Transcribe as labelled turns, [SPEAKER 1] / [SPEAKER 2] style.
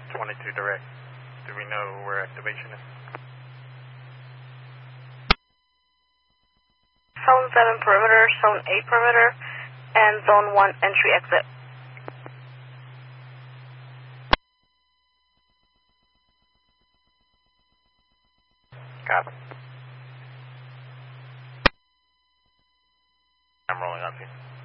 [SPEAKER 1] 22 direct. Do we know where activation is?
[SPEAKER 2] Zone 7 perimeter, Zone 8 perimeter, and Zone 1 entry exit.
[SPEAKER 1] Copy. I'm rolling up here.